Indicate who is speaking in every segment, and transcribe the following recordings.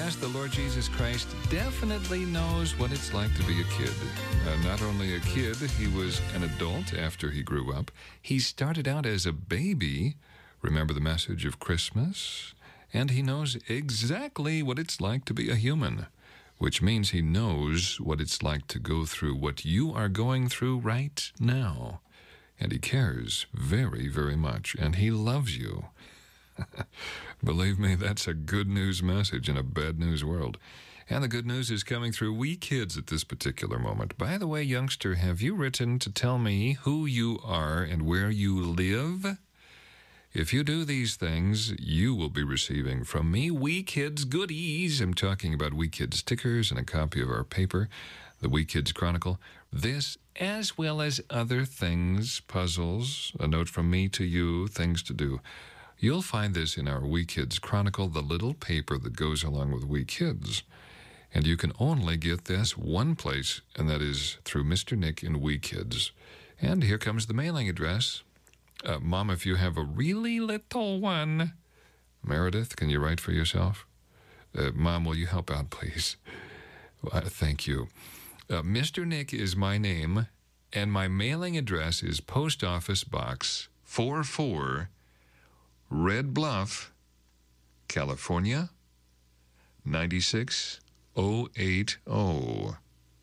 Speaker 1: yes, the Lord Jesus Christ definitely knows what it's like to be a kid. Not only a kid, he was an adult after he grew up. He started out as a baby. Remember the message of Christmas? And he knows exactly what it's like to be a human, which means he knows what it's like to go through what you are going through right now. And he cares very, very much, and he loves you. Believe me, that's a good news message in a bad news world. And the good news is coming through we kids at this particular moment. By the way, youngster, have you written to tell me who you are and where you live? If you do these things, you will be receiving from me We Kids goodies. I'm talking about We Kids stickers and a copy of our paper, the We Kids Chronicle. This, as well as other things, puzzles, a note from me to you, things to do. You'll find this in our We Kids Chronicle, the little paper that goes along with We Kids. And you can only get this one place, and that is through Mr. Nick and We Kids. And here comes the mailing address. Mom, if you have a really little one. Meredith, can you write for yourself? Mom, will you help out, please? Thank you. Mr. Nick is my name, and my mailing address is Post Office Box 44, Red Bluff, California, 96080.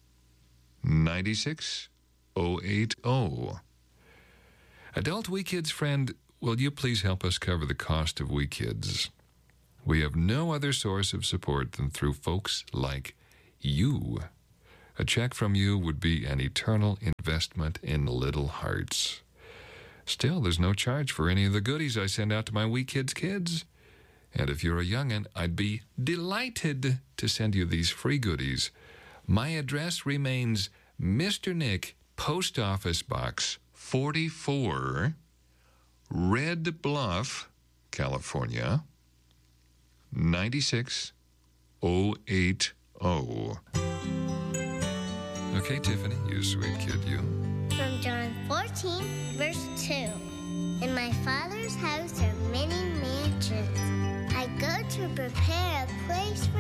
Speaker 1: 96080. Adult We Kids friend, will you please help us cover the cost of We Kids? We have no other source of support than through folks like you. A check from you would be an eternal investment in little hearts. Still, there's no charge for any of the goodies I send out to my We Kids kids. And if you're a young'un, I'd be delighted to send you these free goodies. My address remains Mr. Nick, Post Office Box 44, Red Bluff, California, 96080. Okay, Tiffany, you sweet kid, you.
Speaker 2: From John 14, verse 2. In my Father's house are many mansions. I go to prepare a place for